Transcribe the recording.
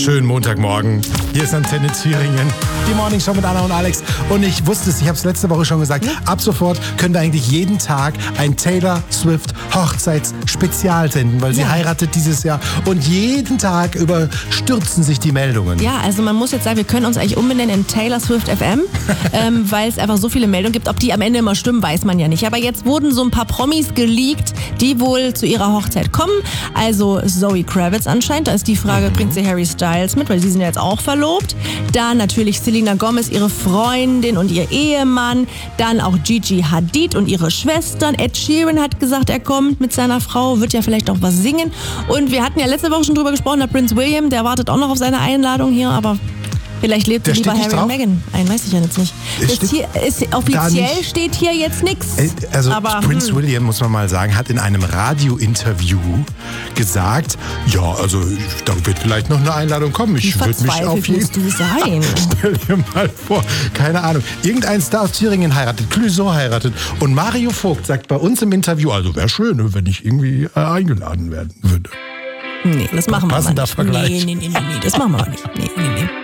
Schönen Montagmorgen. Hier ist Antenne Thüringen. Die Morning Show mit Anna und Alex. Und ich wusste es, ich habe es letzte Woche schon gesagt, ab sofort können wir eigentlich jeden Tag ein Taylor Swift Hochzeitsspezial senden, weil sie heiratet dieses Jahr. Und jeden Tag überstürzen sich die Meldungen. Ja, also man muss jetzt sagen, wir können uns eigentlich umbenennen in Taylor Swift FM, weil es einfach so viele Meldungen gibt. Ob die am Ende immer stimmen, weiß man ja nicht. Aber jetzt wurden so ein paar Promis geleakt, die wohl zu ihrer Hochzeit kommen. Also Zoe Kravitz anscheinend. Da ist die Frage, bringt sie Harry Styles mit, weil sie sind ja jetzt auch verlobt. Dann natürlich Selena Gomez, ihre Freundin und ihr Ehemann. Dann auch Gigi Hadid und ihre Schwestern. Ed Sheeran hat gesagt, er kommt mit seiner Frau, wird ja vielleicht auch was singen. Und wir hatten ja letzte Woche schon drüber gesprochen, der Prinz William, der wartet auch noch auf seine Einladung hier, aber vielleicht lebt lieber Harry und Meghan ein, weiß ich ja jetzt nicht. Offiziell steht hier jetzt nichts. Also Prinz William, muss man mal sagen, hat in einem Radiointerview gesagt, ja, also da wird vielleicht noch eine Einladung kommen. Ich würde mich auf jeden Fall... sein? Stell dir mal vor, keine Ahnung. Irgendein Star aus Thüringen heiratet, Clouseau heiratet und Mario Vogt sagt bei uns im Interview, also wäre schön, wenn ich irgendwie eingeladen werden würde. Nee, das machen wir mal nicht. Passender Vergleich. Nee, das machen wir nicht. Nee.